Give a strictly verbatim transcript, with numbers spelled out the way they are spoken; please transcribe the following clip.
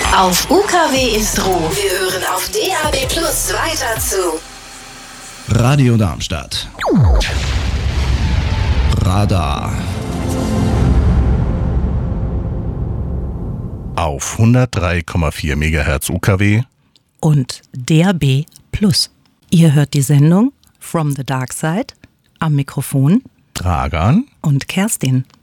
Auf U K W Istro. Wir hören auf D A B Plus weiter zu Radio Darmstadt. Radar. Auf hundertdrei Komma vier Megahertz U K W und D A B Plus. Ihr hört die Sendung From the Dark Side, am Mikrofon Dragan und Kerstin.